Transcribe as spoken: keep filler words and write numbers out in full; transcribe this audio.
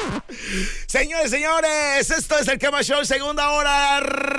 Señores, señores, esto es el Quema Show, segunda hora.